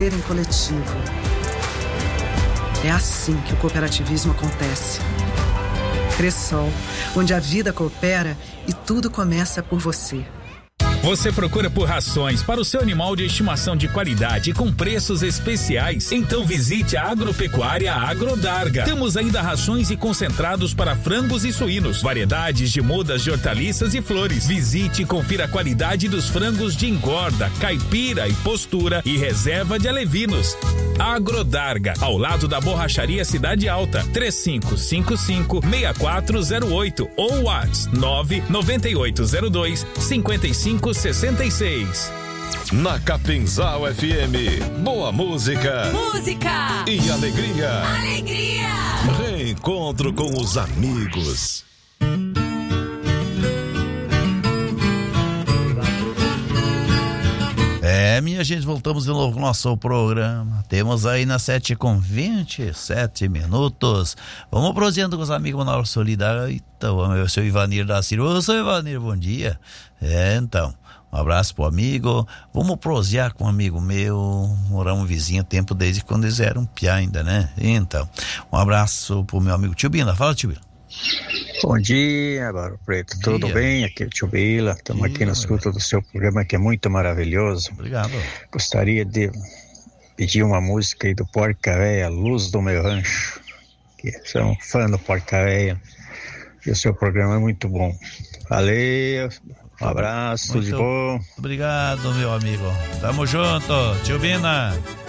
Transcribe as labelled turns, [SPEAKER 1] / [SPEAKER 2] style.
[SPEAKER 1] crescer em coletivo. É assim que o cooperativismo acontece. Cressol, onde a vida coopera e tudo começa por você.
[SPEAKER 2] Você procura por rações para o seu animal de estimação de qualidade com preços especiais? Então visite a Agropecuária Agrodarga. Temos ainda rações e concentrados para frangos e suínos, variedades de mudas de hortaliças e flores. Visite e confira a qualidade dos frangos de engorda, caipira e postura e reserva de alevinos. Agrodarga, ao lado da Borracharia Cidade Alta, 3555-6408 ou WhatsApp 99802-5566.
[SPEAKER 3] Na Capinzal FM, boa música.
[SPEAKER 4] Música
[SPEAKER 3] e alegria.
[SPEAKER 4] Alegria.
[SPEAKER 3] Reencontro com os amigos.
[SPEAKER 5] Minha gente, voltamos de novo com o nosso programa. Temos aí na 7h27. Vamos prosseguindo com os amigos na hora solidária. Então, eu sou o Ivanir da Ciro. Eu sou o Ivanir, bom dia. Então, um abraço pro amigo. Vamos prosear com um amigo meu. Moramos vizinho tempo desde quando eles eram piá ainda, né? Então, um abraço pro meu amigo Tio Bina. Fala, Tio Bina.
[SPEAKER 6] Bom dia, Barro Preto, tudo bem? Aqui é o Tio Bila, estamos aqui na escuta do seu programa que é muito maravilhoso.
[SPEAKER 5] Obrigado.
[SPEAKER 6] Gostaria de pedir uma música aí do Porca Véia, Luz do Meu Rancho, que sou um fã do Porca Véia e o seu programa é muito bom. Valeu, um abraço, tudo de bom.
[SPEAKER 5] Obrigado, meu amigo. Tamo junto, Tio Bina.